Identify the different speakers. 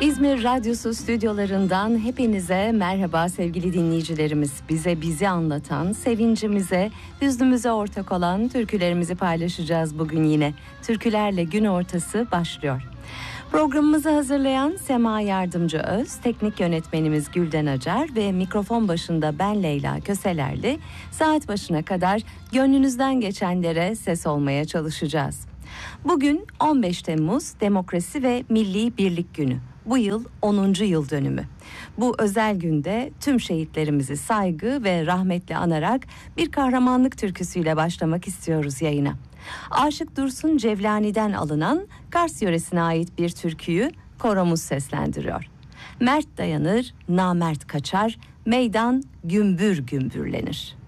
Speaker 1: İzmir Radyosu stüdyolarından hepinize merhaba sevgili dinleyicilerimiz. Bizi anlatan, sevincimize, hüznümüze ortak olan türkülerimizi paylaşacağız bugün yine. Türkülerle gün ortası başlıyor. Programımızı hazırlayan Sema Yardımcıöz, teknik yönetmenimiz Gülden Acar ve mikrofon başında ben Leyla Köselerli saat başına kadar gönlünüzden geçenlere ses olmaya çalışacağız. Bugün 15 Temmuz Demokrasi ve Milli Birlik Günü. Bu yıl 10. yıl dönümü. Bu özel günde tüm şehitlerimizi saygı ve rahmetle anarak bir kahramanlık türküsüyle başlamak istiyoruz yayına. Aşık Dursun Cevlani'den alınan Kars yöresine ait bir türküyü koromuz seslendiriyor. Mert dayanır, namert kaçar, meydan gümbür gümbürlenir.